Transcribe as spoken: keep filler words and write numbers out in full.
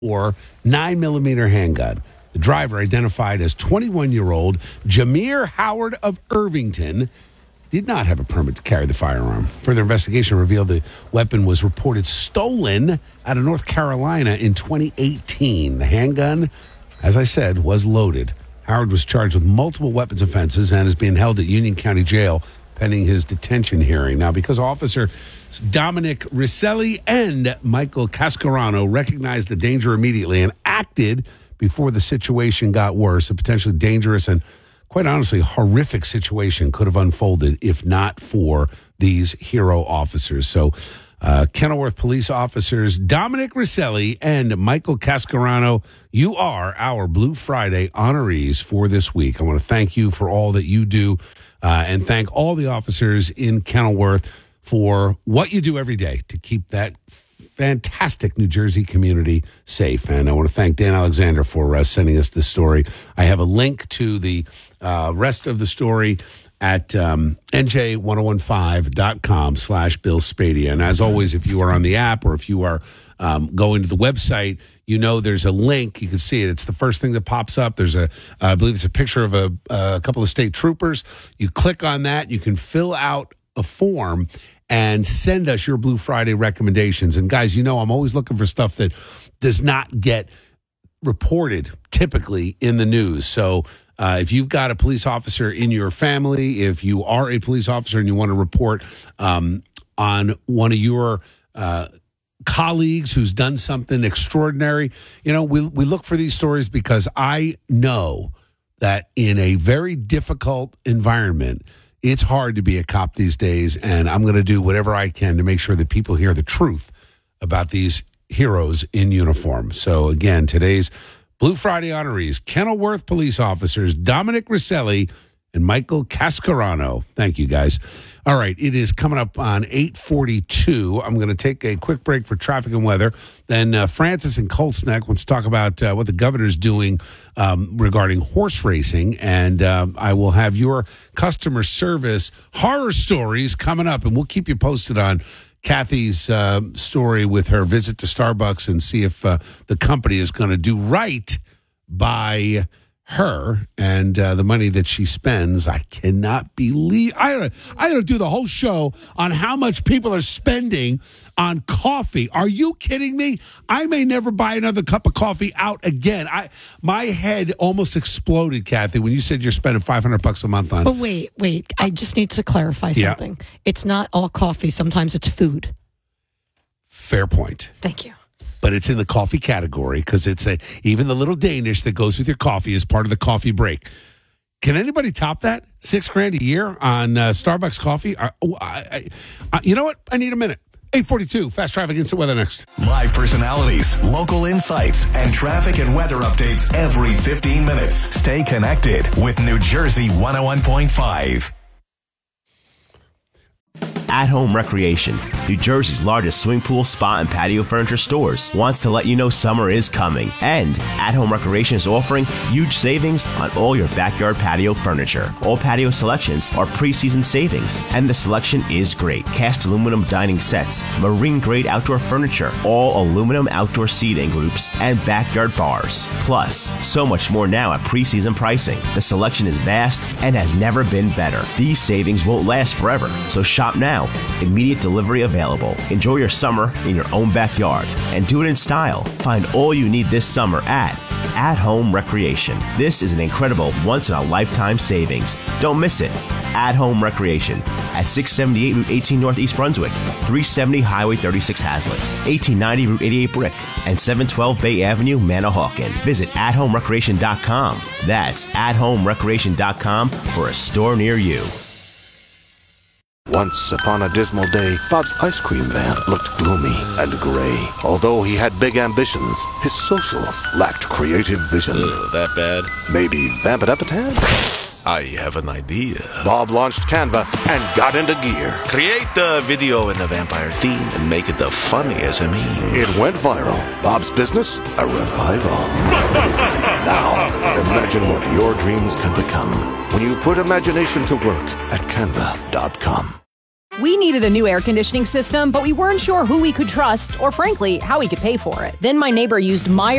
or nine millimeter handgun. The driver, identified as twenty-one-year-old Jameer Howard of Irvington, did not have a permit to carry the firearm. Further investigation revealed the weapon was reported stolen out of North Carolina in twenty eighteen. The handgun, as I said, was loaded. Howard was charged with multiple weapons offenses and is being held at Union County Jail pending his detention hearing. Now, because Officer Dominic Riselli and Michael Cascarano recognized the danger immediately and acted before the situation got worse, a potentially dangerous and, quite honestly, horrific situation could have unfolded if not for these hero officers. So, uh, Kenilworth police officers Dominic Riselli and Michael Cascarano, you are our Blue Friday honorees for this week. I want to thank you for all that you do uh, and thank all the officers in Kenilworth for what you do every day to keep that fantastic New Jersey community safe. And I want to thank Dan Alexander for uh, sending us this story. I have a link to the uh, rest of the story at um, N J ten fifteen dot com slash Bill Spadea. And as always, if you are on the app or if you are um, going to the website, you know there's a link. You can see it. It's the first thing that pops up. There's a, uh, I believe it's a picture of a, a couple of state troopers. You click on that. You can fill out a form and send us your Blue Friday recommendations. And guys, you know I'm always looking for stuff that does not get reported typically in the news. So uh, if you've got a police officer in your family, if you are a police officer and you want to report um, on one of your uh, colleagues who's done something extraordinary, you know, we we look for these stories because I know that in a very difficult environment, it's hard to be a cop these days, and I'm going to do whatever I can to make sure that people hear the truth about these heroes in uniform. So, again, today's Blue Friday honorees, Kenilworth police officers Dominic Riselli and Michael Cascarano. Thank you, guys. All right, it is coming up on eight forty-two. I'm going to take a quick break for traffic and weather. Then uh, Francis and Colts Neck wants to talk about uh, what the governor's doing um, regarding horse racing. And uh, I will have your customer service horror stories coming up. And we'll keep you posted on Kathy's uh, story with her visit to Starbucks and see if uh, the company is going to do right by her and uh, the money that she spends. I cannot believe I I gotta do the whole show on how much people are spending on coffee. Are you kidding me? I may never buy another cup of coffee out again. I my head almost exploded, Kathy, when you said you're spending five hundred bucks a month on. But wait, wait. I just need to clarify something. Yeah. It's not all coffee. Sometimes it's food. Fair point. Thank you. But it's in the coffee category because it's a even the little Danish that goes with your coffee is part of the coffee break. Can anybody top that? Six grand a year on uh, Starbucks coffee? I, I, I, you know what? I need a minute. eight forty-two, Fast Traffic Instant Weather next. Live personalities, local insights, and traffic and weather updates every fifteen minutes. Stay connected with New Jersey one oh one point five. At Home Recreation, New Jersey's largest swimming pool, spa, and patio furniture stores, wants to let you know summer is coming. And At Home Recreation is offering huge savings on all your backyard patio furniture. All patio selections are pre-season savings, and the selection is great. Cast aluminum dining sets, marine-grade outdoor furniture, all aluminum outdoor seating groups, and backyard bars. Plus, so much more now at pre-season pricing. The selection is vast and has never been better. These savings won't last forever, so shop now. Immediate delivery available. Enjoy your summer in your own backyard and do it in style. Find all you need this summer at At Home Recreation. This is an incredible once-in-a-lifetime savings. Don't miss it. At Home Recreation at six seventy-eight Route eighteen North East Brunswick, three seventy Highway thirty-six Hazlet, eighteen ninety Route eighty-eight Brick, and seven twelve Bay Avenue, Manahawkin. Visit at home recreation dot com. That's at home recreation dot com for a store near you. Once upon a dismal day, Bob's ice cream van looked gloomy and gray. Although he had big ambitions, his socials lacked creative vision. Ugh, that bad? Maybe vamp it up a tad? I have an idea. Bob launched Canva and got into gear. Create the video in the vampire theme and make it the funniest meme. It went viral. Bob's business, a revival. Now, imagine what your dreams can become when you put imagination to work at canva dot com. We needed a new air conditioning system, but we weren't sure who we could trust or, frankly, how we could pay for it. Then my neighbor used Meyer